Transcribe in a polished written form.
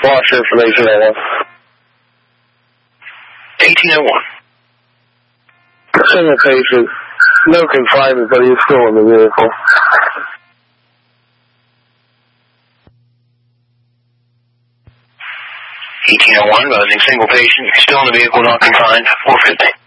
Lost your information on one. 1801. Single patient. No confinement, but he's still in the vehicle. 1801, buzzing single patient. You're still in the vehicle, not confined. 450.